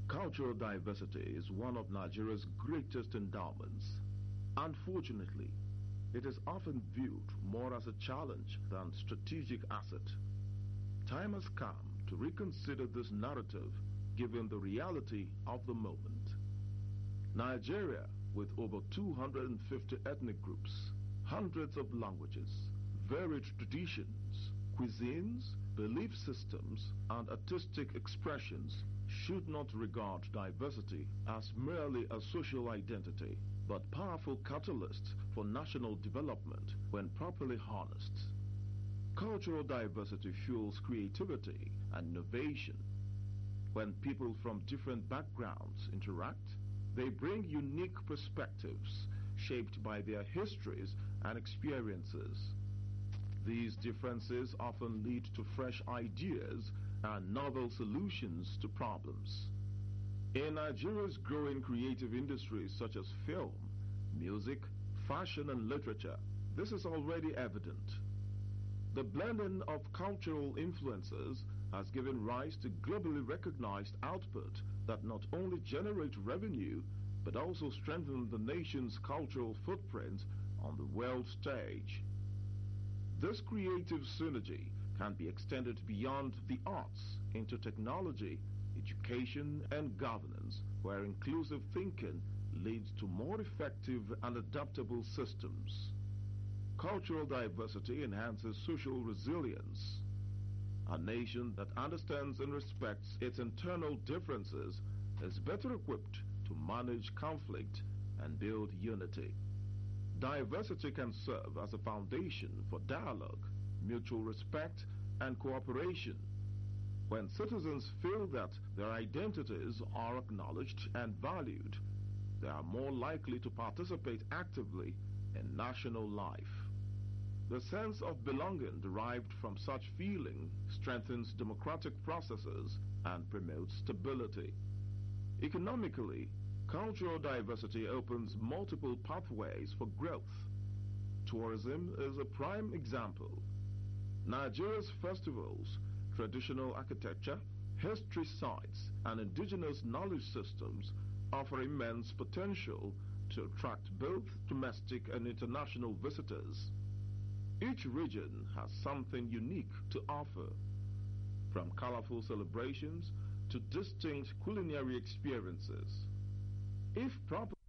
Cultural diversity is one of Nigeria's greatest endowments. Unfortunately, it is often viewed more as a challenge than strategic asset. Time has come to reconsider this narrative given the reality of the moment. Nigeria, with over 250 ethnic groups, hundreds of languages, varied traditions, cuisines, belief systems, and artistic expressions, should not regard diversity as merely a social identity, but powerful catalysts for national development when properly harnessed. Cultural diversity fuels creativity and innovation. When people from different backgrounds interact, they bring unique perspectives shaped by their histories and experiences. These differences often lead to fresh ideas and novel solutions to problems. In Nigeria's growing creative industries such as film, music, fashion and literature, this is already evident. The blending of cultural influences has given rise to globally recognized output that not only generate revenue but also strengthen the nation's cultural footprint on the world stage. This creative synergy can be extended beyond the arts into technology, education and governance, where inclusive thinking leads to more effective and adaptable systems. Cultural diversity enhances social resilience. A nation that understands and respects its internal differences is better equipped to manage conflict and build unity. Diversity can serve as a foundation for dialogue, mutual respect, and cooperation. When citizens feel that their identities are acknowledged and valued, they are more likely to participate actively in national life. The sense of belonging derived from such feeling strengthens democratic processes and promotes stability. Economically, cultural diversity opens multiple pathways for growth. Tourism is a prime example. Nigeria's festivals, traditional architecture, history sites, and indigenous knowledge systems offer immense potential to attract both domestic and international visitors. Each region has something unique to offer, from colorful celebrations to distinct culinary experiences. If properly